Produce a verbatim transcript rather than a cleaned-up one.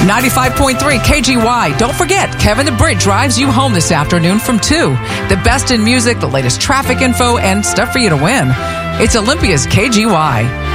ninety-five point three K G Y. Don't forget, Kevin the Brit drives you home this afternoon from two. The best in music, the latest traffic info, and stuff for you to win. It's Olympia's K G Y.